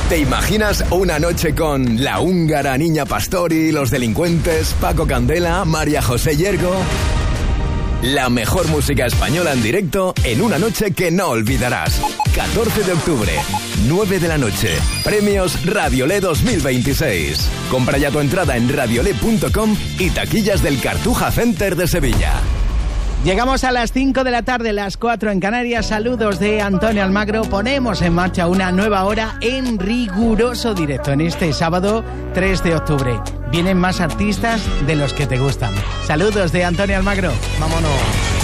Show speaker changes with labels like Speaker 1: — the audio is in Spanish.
Speaker 1: ¿Te imaginas una noche con La Húngara, Niña Pastori, Los Delincuentes, Paco Candela, María José Yergo? La mejor música española en directo en una noche que no olvidarás. 14 de octubre, 9 de la noche. Premios Radiolé 2026. Compra ya tu entrada en radiolé.com y taquillas del Cartuja Center de Sevilla.
Speaker 2: Llegamos a las 5 de la tarde, las 4 en Canarias. Saludos de Antonio Almagro. Ponemos en marcha una nueva hora en riguroso directo en este sábado 3 de octubre. Vienen más artistas de los que te gustan. Saludos de Antonio Almagro.
Speaker 3: Vámonos.